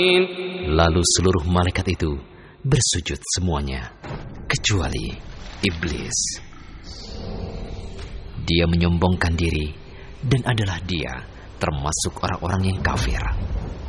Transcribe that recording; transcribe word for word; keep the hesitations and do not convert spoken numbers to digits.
Lalu seluruh malaikat itu bersujud semuanya, kecuali iblis. Dia menyombongkan diri dan adalah dia termasuk orang-orang yang kafir.